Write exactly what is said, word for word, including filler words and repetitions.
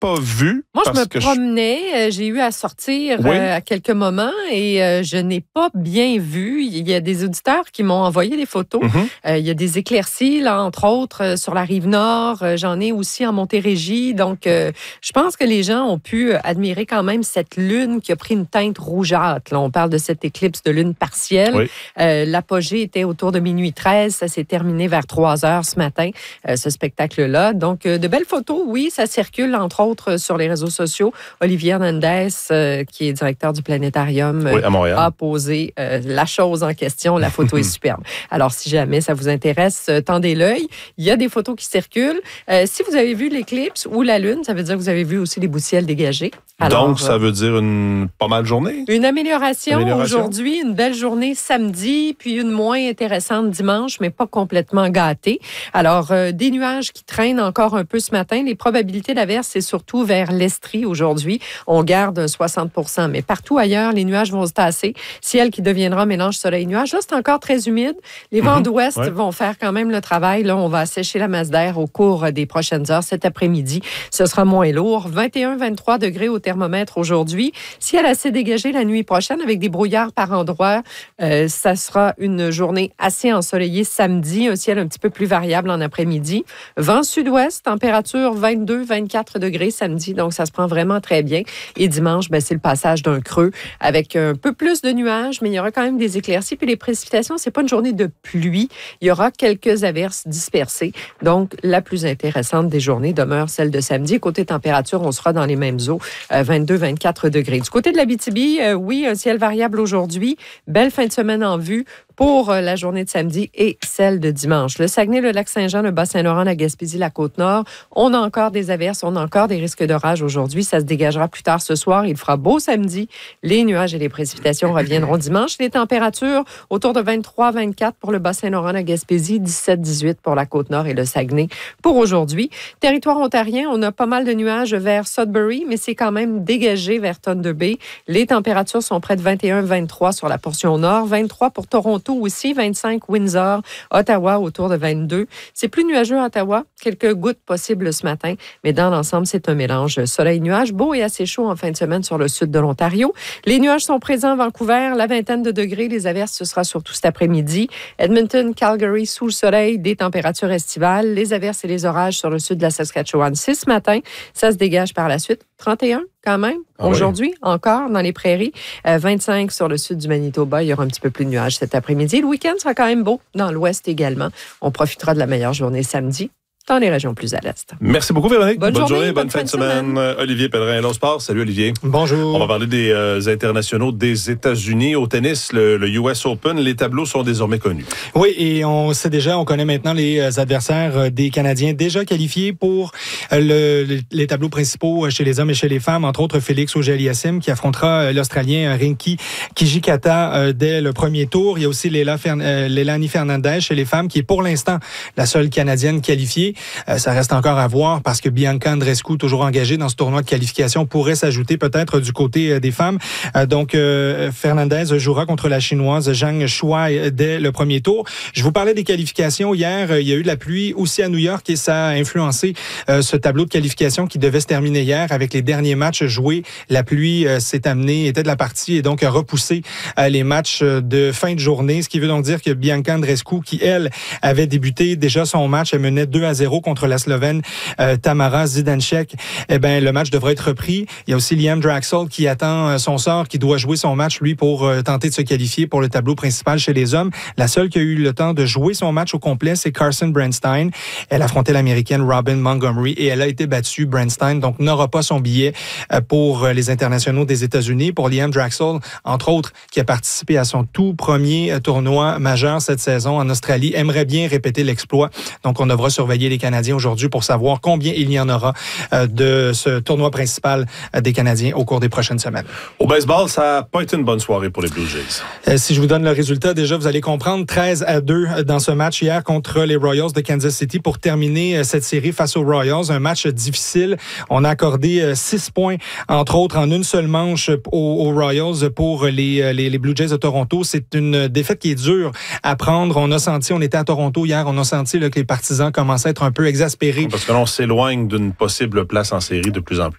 pas vu. Moi, je me que promenais. Je... J'ai eu à sortir oui. euh, à quelques moments et euh, je n'ai pas bien vu. Il y a des auditeurs qui m'ont envoyé des photos. Mm-hmm. Euh, il y a des éclaircies, là, entre autres, euh, sur la rive nord. Euh, j'en ai aussi en Montérégie. Donc, euh, je pense que les gens ont pu admirer quand même cette lune qui a pris une teinte rougeâtre. Là, on parle de cette éclipse de lune partielle. Oui. Euh, l'apogée était autour de minuit treize. Ça s'est terminé vers trois heures ce matin, euh, ce spectacle-là. Donc, euh, de belles photos, oui, ça circule, entre autres, sur les réseaux sociaux. Olivier Hernandez, euh, qui est directeur du Planétarium, oui, à Montréal, a posé euh, la chose en question. La photo est superbe. Alors, si jamais ça vous intéresse, euh, tendez l'œil. Il y a des photos qui circulent. Euh, si vous avez vu l'éclipse ou la lune, ça veut dire que vous avez vu aussi les bouts de ciel dégagés. Alors, donc, ça veut dire une pas mal journée? Une amélioration, amélioration aujourd'hui, une belle journée samedi, puis une moins intéressante dimanche, mais pas complètement gâtée. Alors, euh, des nuages qui traînent encore un peu ce matin. Les probabilités d'averse, c'est surtout vers l'Estrie aujourd'hui. On garde un soixante pour cent, mais partout ailleurs, les nuages vont se tasser. Ciel qui deviendra mélange soleil-nuage. Là, c'est encore très humide. Les vents mm-hmm. d'ouest ouais. vont faire quand même le travail. Là, on va assécher la masse d'air au cours des prochaines heures. Cet après-midi, ce sera moins lourd. vingt et un à vingt-trois degrés au thermomètre aujourd'hui. Ciel assez dégagé la nuit prochaine avec des brouillards par endroits. Euh, ça sera une journée assez ensoleillée samedi. Un ciel un petit peu plus variable en après-midi. Vent sud-ouest, température vingt-deux à vingt-quatre degrés samedi. Donc, ça se prend vraiment très bien. Et dimanche, ben, c'est le passage d'un creux avec un peu plus de nuages, mais il y aura quand même des éclaircies. Puis les précipitations, c'est pas une journée de pluie. Il y aura quelques averses dispersées. Donc, la plus intéressante des journées demeure celle de samedi. Côté température, on sera dans les mêmes eaux, euh, vingt-deux à vingt-quatre degrés. Du côté de l'Abitibi, euh, oui, un ciel variable aujourd'hui. Belle fin de semaine en vue pour la journée de samedi et celle de dimanche. Le Saguenay, le Lac-Saint-Jean, le Bas-Saint-Laurent, la Gaspésie, la Côte-Nord, on a encore des averses, on a encore des risques d'orage aujourd'hui. Ça se dégagera plus tard ce soir. Il fera beau samedi. Les nuages et les précipitations reviendront dimanche. Les températures autour de vingt-trois à vingt-quatre pour le Bas-Saint-Laurent, la Gaspésie, dix-sept à dix-huit pour la Côte-Nord et le Saguenay pour aujourd'hui. Territoire ontarien, on a pas mal de nuages vers Sudbury, mais c'est quand même dégagé vers Thunder Bay. Les températures sont près de vingt et un à vingt-trois sur la portion nord, vingt-trois pour Toronto aussi, vingt-cinq Windsor, Ottawa autour de vingt-deux. C'est plus nuageux à Ottawa, quelques gouttes possibles ce matin, mais dans l'ensemble, c'est un mélange soleil-nuage, beau et assez chaud en fin de semaine sur le sud de l'Ontario. Les nuages sont présents à Vancouver, la vingtaine de degrés, les averses, ce sera surtout cet après-midi. Edmonton, Calgary, sous le soleil, des températures estivales, les averses et les orages sur le sud de la Saskatchewan, c'est ce matin, ça se dégage par la suite. trente et un quand même, ah aujourd'hui, oui. Encore dans les prairies. Euh, vingt-cinq sur le sud du Manitoba. Il y aura un petit peu plus de nuages cet après-midi. Le week-end sera quand même beau dans l'ouest également. On profitera de la meilleure journée samedi dans les régions plus à l'est. Merci beaucoup, Véronique. Bonne, bonne journée, journée, bonne, bonne fin de semaine. semaine. Olivier Pellerin, Hello Sport. Salut, Olivier. Bonjour. On va parler des euh, internationaux des États-Unis. Au tennis, le, le U S Open, les tableaux sont désormais connus. Oui, et on sait déjà, on connaît maintenant les adversaires des Canadiens déjà qualifiés pour le, les tableaux principaux chez les hommes et chez les femmes, entre autres Félix Auger-Aliassime qui affrontera l'Australien Rinky Kijikata dès le premier tour. Il y a aussi Leila Fer- Leilani Fernandez chez les femmes qui est pour l'instant la seule Canadienne qualifiée. Euh, ça reste encore à voir parce que Bianca Andreescu, toujours engagée dans ce tournoi de qualification, pourrait s'ajouter peut-être du côté euh, des femmes. Euh, donc, euh, Fernandez jouera contre la Chinoise Zhang Shuai dès le premier tour. Je vous parlais des qualifications hier. Il y a eu de la pluie aussi à New York et ça a influencé euh, ce tableau de qualification qui devait se terminer hier avec les derniers matchs joués. La pluie euh, s'est amenée, était de la partie et donc a repoussé euh, les matchs de fin de journée. Ce qui veut donc dire que Bianca Andreescu, qui elle avait débuté déjà son match, elle menait deux à zéro contre la Slovène euh, Tamara Zidansek. Eh ben, le match devrait être repris. Il y a aussi Liam Draxl qui attend euh, son sort, qui doit jouer son match, lui, pour euh, tenter de se qualifier pour le tableau principal chez les hommes. La seule qui a eu le temps de jouer son match au complet, c'est Carson Brandstein. Elle affrontait l'Américaine Robin Montgomery et elle a été battue, Brandstein, donc n'aura pas son billet euh, pour euh, les internationaux des États-Unis. Pour Liam Draxl, entre autres, qui a participé à son tout premier euh, tournoi majeur cette saison en Australie, aimerait bien répéter l'exploit. Donc, on devra surveiller les Canadiens aujourd'hui pour savoir combien il y en aura euh, de ce tournoi principal euh, des Canadiens au cours des prochaines semaines. Au baseball, ça n'a pas été une bonne soirée pour les Blue Jays. Euh, si je vous donne le résultat, déjà, vous allez comprendre treize à deux dans ce match hier contre les Royals de Kansas City pour terminer euh, cette série face aux Royals. Un match difficile. On a accordé euh, six points, entre autres, en une seule manche aux, aux Royals pour les, les, les Blue Jays de Toronto. C'est une défaite qui est dure à prendre. On a senti, on était à Toronto hier, on a senti là, que les partisans commençaient à être un peu exaspérés. Parce que l'on s'éloigne d'une possible place en série de plus en plus.